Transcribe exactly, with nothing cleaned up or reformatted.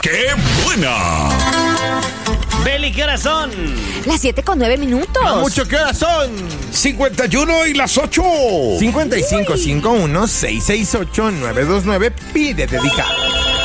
¡Qué buena! Beli, ¿qué horas son? Las siete con nueve minutos. No mucho, ¿qué horas son? cincuenta y uno y las ocho. cincuenta y cinco cincuenta y uno seiscientos sesenta y ocho nueve dos nueve. Pide dedicado.